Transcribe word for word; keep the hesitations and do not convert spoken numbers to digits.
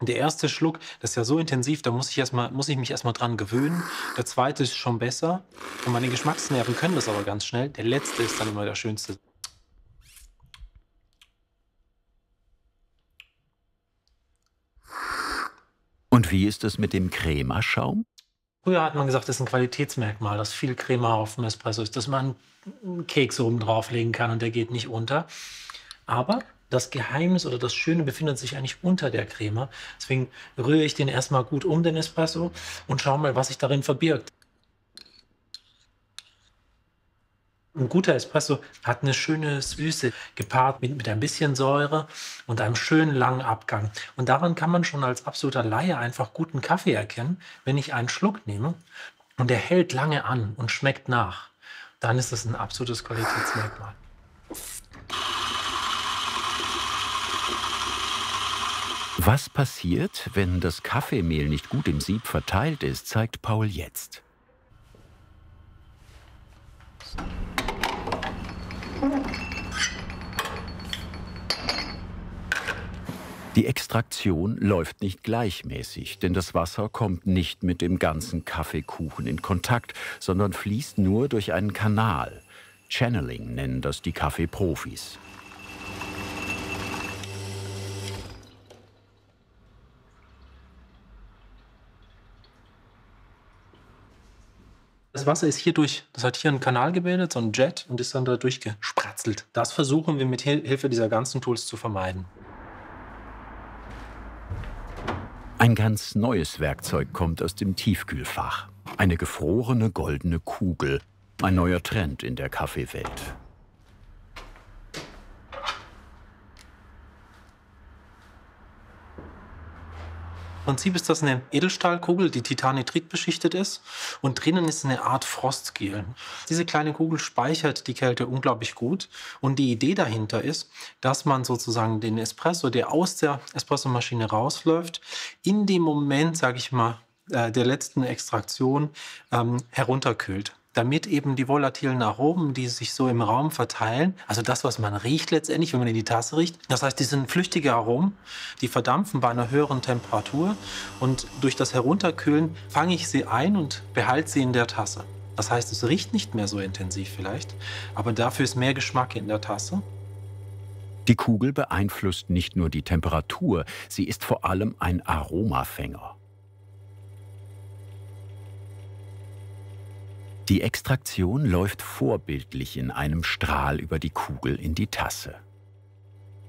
Der erste Schluck, das ist ja so intensiv, da muss ich erst mal muss ich mich erst mal dran gewöhnen. Der zweite ist schon besser und meine Geschmacksnerven können das aber ganz schnell. Der letzte ist dann immer der schönste. Und wie ist es mit dem Cremaschaum? Früher hat man gesagt, das ist 'n Qualitätsmerkmal, dass viel Crema aufm Espresso ist, dass man 'n Keks oben drauflegen kann und der geht nicht unter. Aber das Geheimnis oder das Schöne befindet sich eigentlich unter der Crema. Deswegen rühre ich den erst mal gut um, den Espresso, und schaue mal, was sich darin verbirgt. 'N guter Espresso hat 'ne schöne Süße gepaart mit mit ein bisschen Säure und einem schönen langen Abgang. Und daran kann man schon als absoluter Laie einfach guten Kaffee erkennen. Wenn ich einen Schluck nehme und der hält lange an und schmeckt nach, dann ist das 'n absolutes Qualitätsmerkmal. Was passiert, wenn das Kaffeemehl nicht gut im Sieb verteilt ist, zeigt Paul jetzt. Die Extraktion läuft nicht gleichmäßig, denn das Wasser kommt nicht mit dem ganzen Kaffeekuchen in Kontakt, sondern fließt nur durch einen Kanal. Channeling nennen das die Kaffeeprofis. Das Wasser ist hierdurch das hat hier 'n Kanal gebildet, so 'n Jet, und ist dann da durchgespratzelt. Das versuchen wir mit Hil Hilfe dieser ganzen Tools zu vermeiden. Ein ganz neues Werkzeug kommt aus dem Tiefkühlfach. Eine gefrorene goldene Kugel. Ein neuer Trend in der Kaffeewelt. Im Prinzip ist das 'ne Edelstahlkugel, die titannitridbeschichtet ist, und drinnen ist 'ne Art Frostgel. Diese kleine Kugel speichert die Kälte unglaublich gut, und die Idee dahinter ist, dass man sozusagen den Espresso, der aus der Espressomaschine rausläuft, in dem Moment, sage ich mal, äh, der letzten Extraktion, ähm, herunterkühlt, damit eben die volatilen Aromen, die sich so im Raum verteilen, also das, was man riecht letztendlich, wenn man in die Tasse riecht, das heißt, die sind flüchtige Aromen, die verdampfen bei einer höheren Temperatur, und durch das Herunterkühlen fange ich sie ein und behalte sie in der Tasse. Das heißt, es riecht nicht mehr so intensiv vielleicht, aber dafür ist mehr Geschmack in der Tasse. Die Kugel beeinflusst nicht nur die Temperatur, sie ist vor allem ein Aromafänger. Die Extraktion läuft vorbildlich in einem Strahl über die Kugel in die Tasse.